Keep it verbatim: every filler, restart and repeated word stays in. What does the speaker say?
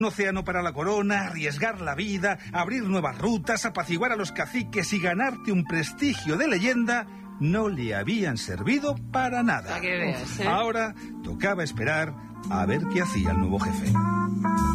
Un océano para la corona, arriesgar la vida, abrir nuevas rutas, apaciguar a los caciques y ganarte un prestigio de leyenda no le habían servido para nada. Para que veas, ¿eh? Ahora tocaba esperar a ver qué hacía el nuevo jefe.